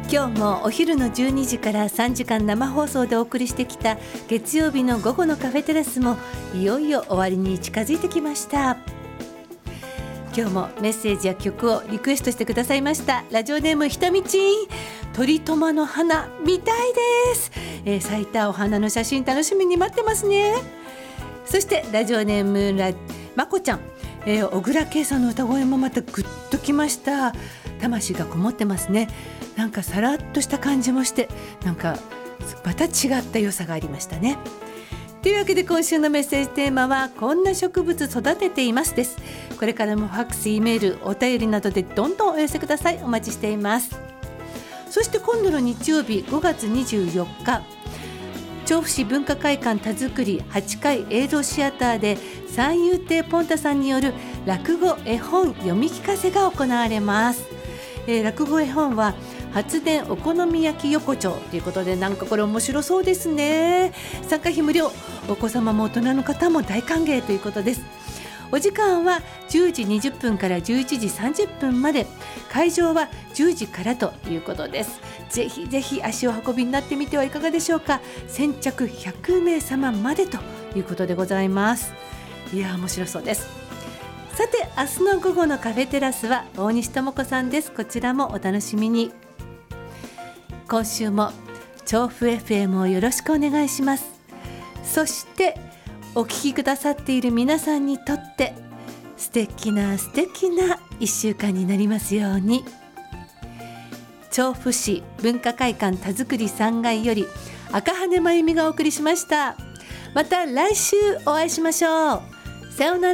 今日もお昼の12時から3時間生放送でお送りしてきた月曜日の午後のカフェテラスもいよいよ終わりに近づいてきました。今日もメッセージや曲をリクエストしてくださいました。ラジオネームひたみちん、鳥トマの花見たいです、咲いたお花の写真楽しみに待ってますね。そしてラジオネームまこちゃん、小倉圭さんの歌声もまたグッときました。魂がこもってますね。なんかさらっとした感じもして、なんかまた違った良さがありましたね。というわけで今週のメッセージテーマはこんな植物育てていますです。これからもファックス、Eメール、お便りなどでどんどんお寄せください。お待ちしています。そして今度の日曜日5月24日、調布市文化会館田作り8階映像シアターで三遊亭ポンタさんによる落語絵本読み聞かせが行われます。落語絵本は発電お好み焼き横丁ということで、なんかこれ面白そうですね。参加費無料、お子様も大人の方も大歓迎ということです。お時間は10時20分から11時30分まで、会場は10時からということです。ぜひぜひ足を運びになってみてはいかがでしょうか。先着100名様までということでございます。いや面白そうです。さて明日の午後のカフェテラスは大西智子さんです。こちらもお楽しみに。今週も調布 FM をよろしくお願いします。そしてお聞きくださっている皆さんにとって素敵な1週間になりますように。調布市文化会館田作り3階より赤羽真由美がお送りしました。また来週お会いしましょう。さようなら。